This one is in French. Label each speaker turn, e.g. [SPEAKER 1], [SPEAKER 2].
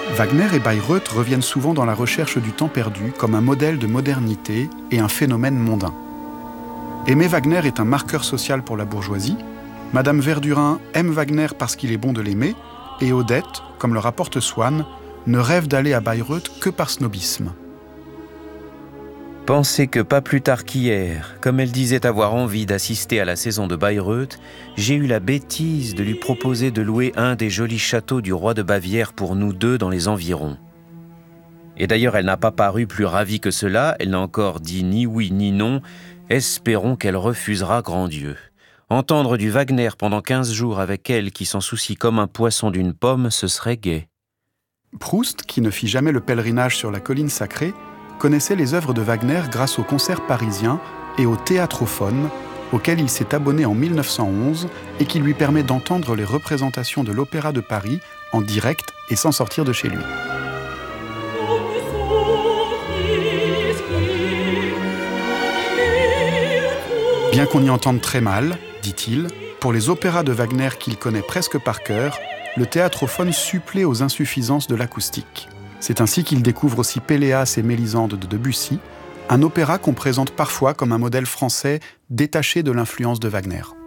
[SPEAKER 1] Wagner et Bayreuth reviennent souvent dans la recherche du temps perdu comme un modèle de modernité et un phénomène mondain. Aimer Wagner est un marqueur social pour la bourgeoisie. Madame Verdurin aime Wagner parce qu'il est bon de l'aimer, et Odette, comme le rapporte Swann, ne rêve d'aller à Bayreuth que par snobisme.
[SPEAKER 2] Pensez que pas plus tard qu'hier, comme elle disait avoir envie d'assister à la saison de Bayreuth, j'ai eu la bêtise de lui proposer de louer un des jolis châteaux du roi de Bavière pour nous deux dans les environs. Et d'ailleurs, elle n'a pas paru plus ravie que cela, elle n'a encore dit ni oui ni non, espérons qu'elle refusera, grand Dieu. Entendre du Wagner pendant 15 jours avec elle qui s'en soucie comme un poisson d'une pomme, ce serait gai.
[SPEAKER 1] Proust, qui ne fit jamais le pèlerinage sur la colline sacrée, connaissait les œuvres de Wagner grâce au concert parisien et au Théâtrophone, auquel il s'est abonné en 1911 et qui lui permet d'entendre les représentations de l'Opéra de Paris en direct et sans sortir de chez lui. Bien qu'on y entende très mal, dit-il, pour les opéras de Wagner qu'il connaît presque par cœur, le théâtrophone supplée aux insuffisances de l'acoustique. C'est ainsi qu'il découvre aussi Péléas et Mélisande de Debussy, un opéra qu'on présente parfois comme un modèle français détaché de l'influence de Wagner.